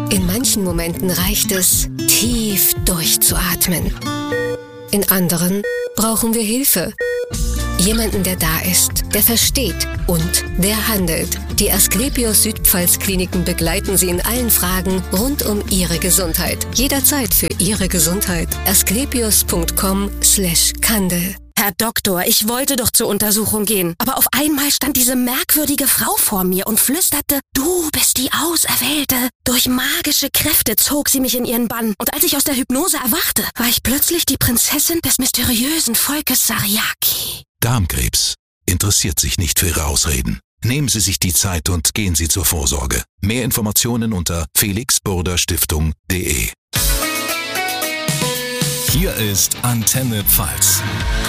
In manchen Momenten reicht es, tief durchzuatmen. In anderen brauchen wir Hilfe. Jemanden, der da ist, der versteht und der handelt. Die Asklepios Südpfalz Kliniken begleiten Sie in allen Fragen rund um Ihre Gesundheit. Jederzeit für Ihre Gesundheit. asklepios.com/Kandel. Herr Doktor, ich wollte doch zur Untersuchung gehen. Aber auf einmal stand diese merkwürdige Frau vor mir und flüsterte, du bist die Auserwählte. Durch magische Kräfte zog sie mich in ihren Bann. Und als ich aus der Hypnose erwachte, war ich plötzlich die Prinzessin des mysteriösen Volkes Sariaki. Darmkrebs interessiert sich nicht für Ihre Ausreden. Nehmen Sie sich die Zeit und gehen Sie zur Vorsorge. Mehr Informationen unter felixburderstiftung.de. Hier ist Antenne Pfalz.